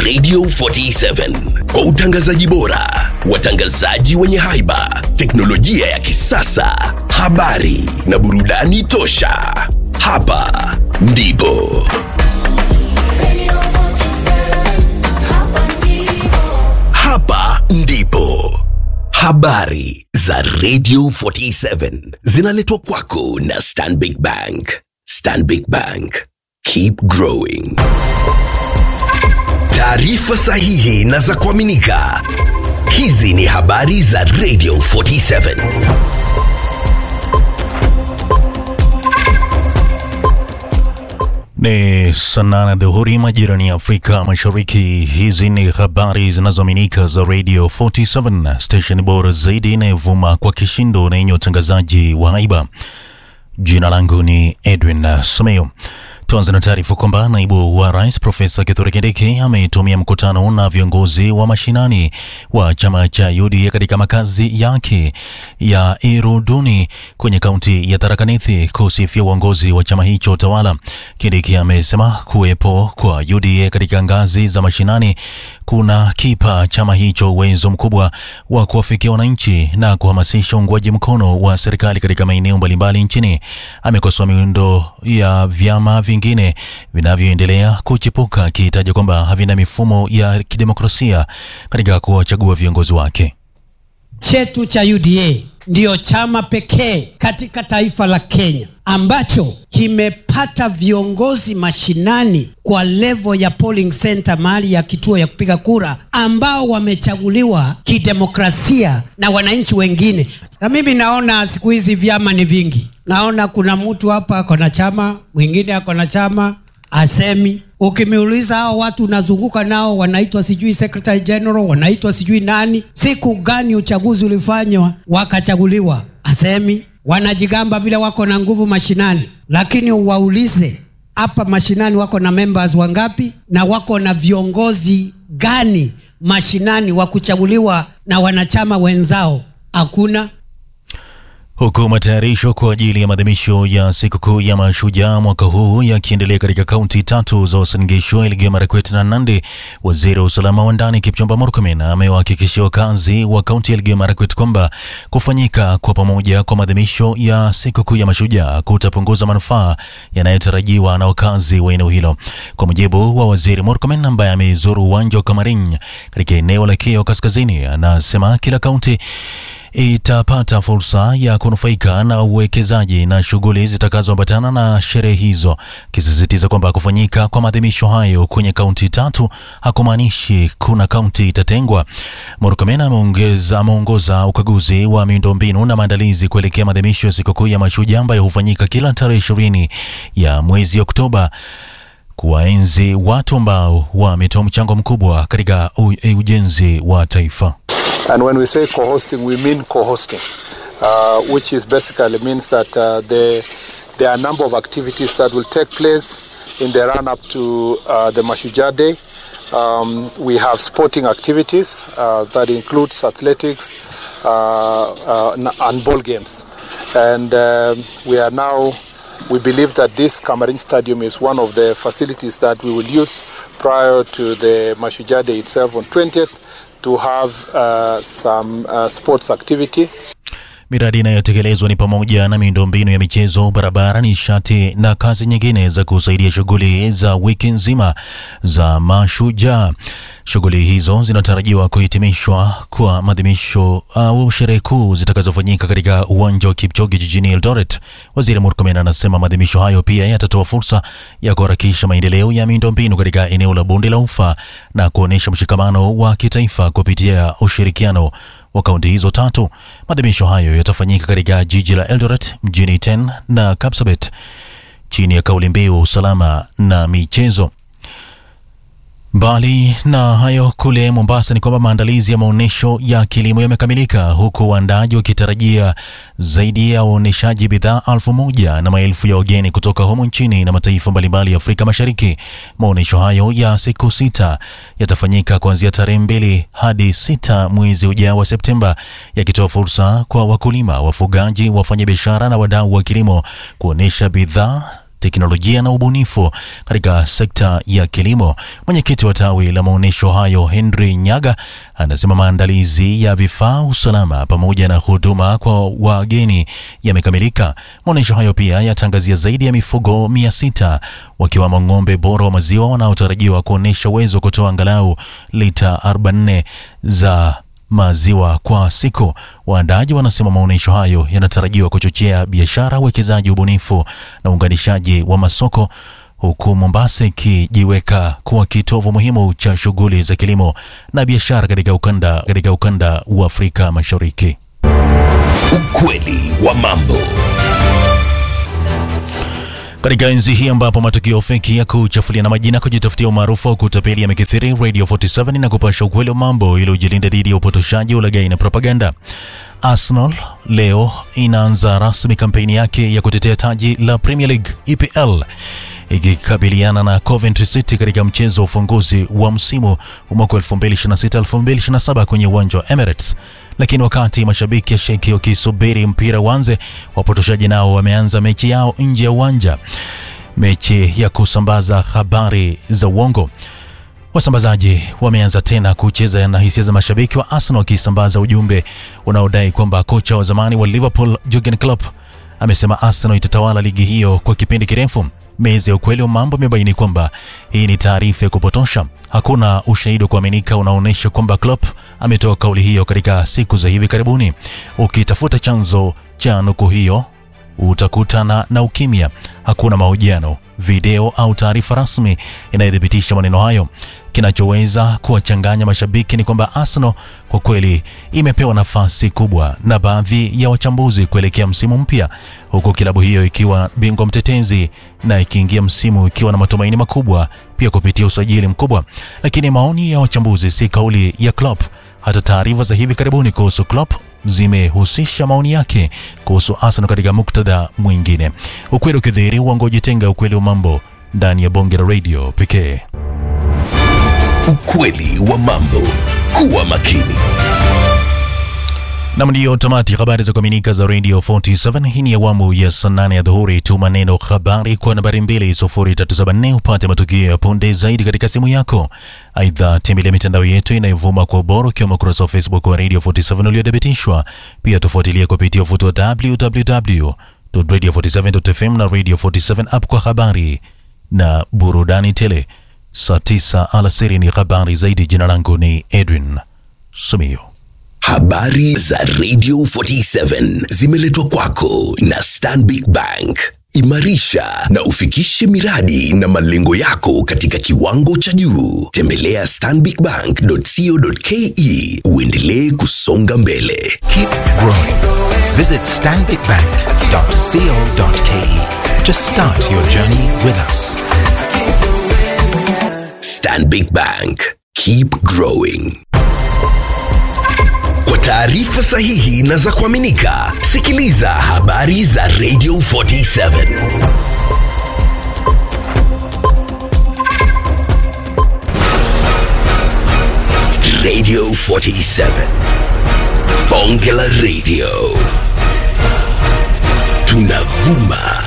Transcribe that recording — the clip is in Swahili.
Radio 47 kwa utangazaji bora, watangazaji wenye haiba, teknolojia ya kisasa, habari na burudani tosha. Hapa ndipo habari za Radio 47 zinaletwa kwako na Stanbic Bank. Stanbic Bank, keep growing. Taarifa sahihi na za kuaminika. Hizi ni habari za Radio 47. Ni sanana dhuhuri majirani ya Afrika Mashariki. Hizi ni habari zinazoaminika za Radio 47, station bora zaidi inayovuma kwa kishindo na yenye utangazaji wa haiba. Jina langu ni Edwin Sameo. Tuanze na taarifa kwamba naibu wa rais Profesa Kithure Kindiki ametumia mkutano na viongozi wa mashinani wa chama cha UDA katika makazi yake ya Iruduni kwenye kaunti ya Tharaka Nithi kusifia uongozi wa chama hicho tawala. Kindiki amesema kuwepo kwa UDA katika ngazi za mashinani kuna kipa chama hicho uwezo mkubwa wa kuwafikia wananchi na kuhamasisha uungwaji mkono wa serikali katika maeneo mbalimbali nchini. Amekosoa miundo ya vyama vingine vinavyoendelea kuchipuka, akitaja kwamba havina mifumo ya kidemokrasia katika kuwachagua viongozi wake. Chetu cha UDA ndio chama pekee katika taifa la Kenya ambacho kimepata viongozi mashinani kwa level ya polling center, mahali ya kituo ya kupiga kura, ambao wamechaguliwa kidemokrasia na wananchi wengine. Na mimi naona siku hizi vyama ni vingi. Naona kuna mtu hapa ako na chama, mwingine ako na chama, asemi. Ukimiuliza hao watu unazunguka nao wanaitwa sijui secretary general, wanaitwa sijui nani, siku gani uchaguzi ulifanywa wakachaguliwa, asemi. Wanajigamba vile wako na nguvu mashinani, lakini uwaulize hapa mashinani wako na members wangapi na wako na viongozi gani mashinani wa kuchaguliwa na wanachama wenzao? Hakuna. Huku matayarisho kwa ajili ya maadhimisho ya sikukuu ya Mashujaa mwaka huu yakiendelea katika kaunti tatu za Uasin Gishu, Elgeyo Marakwet na Nandi, waziri wa usalama wa ndani Kipchumba Murkomen amewahakikishia wakazi wa kaunti ya Elgeyo Marakwet kwamba kufanyika kwa pamoja kwa maadhimisho ya sikukuu ya Mashujaa kutapunguza manufaa yanayotarajiwa na wakazi wa eneo hilo. Kwa mujibu wa waziri Murkomen ambaye amezuru uwanja wa Kamarin katika eneo la Keyo Kaskazini, anasema kila kaunti itapata fursa ya kunufaika na uwekezaji na shughuli zitakazoambatana na sherehe hizo, kisisitiza kwamba kufanyika kwa maadhimisho hayo kwenye kaunti tatu hakumaanishi kuna kaunti itatengwa. Murkomen ameongoza ukaguzi wa miundombinu na maandalizi kuelekea maadhimisho ya sikukuu ya Mashujaa ambayo hufanyika kila tarehe 20 ya mwezi Oktoba, kuwaenzi watu ambao wametoa mchango mkubwa katika ujenzi wa taifa. And when we say co-hosting, we mean co-hosting, which is basically means that there are a number of activities that will take place in the run-up to the Mashujaa Day. We have sporting activities that includes athletics and ball games. And we believe that this Kamarin Stadium is one of the facilities that we will use prior to the Mashujaa Day itself on 20th. To have some sports activity. Miradi inayotekelezwa ni pamoja na miundombinu ya michezo, barabara, nishati na kazi nyingine za kusaidia shughuli za wiki nzima za Mashujaa. Shughuli hizo zinatarajiwa kuhitimishwa kwa maadhimisho au sherehe kuu zitakazofanyika katika uwanja wa Kipchoge jijini Eldoret. Waziri Murkomen anasema maadhimisho hayo pia yatatoa fursa ya kuharakisha maendeleo ya miundombinu katika eneo la Bonde la Ufa na kuonesha mshikamano wa kitaifa kupitia ushirikiano wa kaunti hizo tatu. Maadhimisho hayo yatafanyika katika jiji la Eldoret, mjini Iten na Kapsabet chini ya kauli mbiu usalama na michezo. Mbali na hayo, kule Mombasa ni kwamba maandalizi ya maonesho ya kilimo yamekamilika, huku waandaji wakitarajia zaidi ya waoneshaji bidhaa 1000 na maelfu ya wageni kutoka humu nchini na mataifa mbalimbali ya Afrika Mashariki. Maonesho hayo ya siku 6 yatafanyika kuanzia tarehe 2 hadi 6 mwezi ujao wa Septemba, yakitoa fursa kwa wakulima, wafugaji, wafanyabiashara na wadau wa kilimo kuonesha bidhaa teknolojia na ubunifu katika sekta ya kilimo. Mwenyekiti wa tawi la maonyesho hayo Henry Nyaga anasema maandalizi ya vifaa, usalama pamoja na huduma kwa wageni yamekamilika. Maonyesho hayo pia yatangazia zaidi ya mifugo 600 wakiwamo ng'ombe bora wa maziwa wanaotarajiwa kuonesha uwezo kutoa angalau lita 44 za maziwa kwa siku. Waandaaji wanasema maonyesho hayo yanatarajiwa kuchochea biashara, uwekezaji, ubunifu na uunganishaji wa masoko, huku Mombasa ikijiweka kuwa kitovu muhimu cha shughuli za kilimo na biashara katika ukanda wa Afrika Mashariki. Ukweli wa mambo. Katika enzi hii ambapo matukio feki ya kuchafulia na majina, kujitafutia umaarufu au kutapeli yamekithiri, Radio 47 na kupasha ukweli wa mambo ili ujilinda dhidi ya upotoshaji, ulaghai na propaganda. Arsenal leo inaanza rasmi kampeni yake ya kutetea taji la Premier League EPL, ikikabiliana na Coventry City katika mchezo wa ufunguzi wa msimu wa mwaka 2026-2027 kwenye uwanja wa Emirates. Lakini wakati mashabiki ya Sheki wakisubiri mpira uanze, wapotoshaji nao wameanza mechi yao nje ya uwanja, mechi ya kusambaza habari za uongo. Wasambazaji wameanza tena kucheza na hisia za mashabiki wa Arsenal, wakisambaza ujumbe unaodai kwamba kocha wa zamani wa Liverpool Jurgen Klopp amesema Arsenal itatawala ligi hiyo kwa kipindi kirefu. Meza ya ukweli wa mambo imebaini kwamba hii ni taarifa ya kupotosha. Hakuna ushahidi wa kuaminika unaoonyesha kwamba Klopp ametoa kauli hiyo katika siku za hivi karibuni. Ukitafuta chanzo cha nukuu hiyo utakutana na ukimya. Hakuna mahojiano, video au taarifa rasmi inayothibitisha maneno hayo. Kinachoweza kuwachanganya mashabiki ni kwamba Arsenal kwa kweli imepewa nafasi kubwa na baadhi ya wachambuzi kuelekea msimu mpya, huku kilabu hiyo ikiwa bingwa mtetezi na ikiingia msimu ikiwa na matumaini makubwa pia kupitia usajili mkubwa. Lakini maoni ya wachambuzi si kauli ya Klopp. Hata taarifa za hivi karibuni kuhusu Klopp zimehusisha maoni yake kuhusu Arsenal katika muktadha mwingine. Ukweli ukidhihiri, uongo jitenga. Ukweli wa mambo ndani ya Bonge la Radio pekee. Ukweli wa mambo. Kuwa makini. Na ndio tamati habari za kuaminika za Radio 47. Hii ni awamu ya saa 8 ya dhuhuri. Tuma neno habari kwa nambari 20374 upate matukio ya punde zaidi katika simu yako. Aidha, tembelea mitandao yetu inayovuma kwa ubora, ukiwemo ukurasa wa Facebook wa Radio 47 uliothibitishwa. Pia tufuatilie kupitia ufuti wa www.radio47.fm na Radio 47 app kwa habari na burudani tele. Saa 9 alasiri ni habari zaidi. Jina langu ni Edwin Sumio. Habari za Radio 47 zimeletwa kwako na Stanbic Bank. Imarisha na ufikishe miradi na malengo yako katika kiwango cha juu. Tembelea stanbicbank.co.ke uendelee kusonga mbele. Keep growing. Visit stanbicbank.co.ke to start your journey with us. Stanbic Bank. Keep growing. Kwa taarifa sahihi na za kuaminika, sikiliza habari za Radio 47. Radio 47. Bonge la Radio. Tunavuma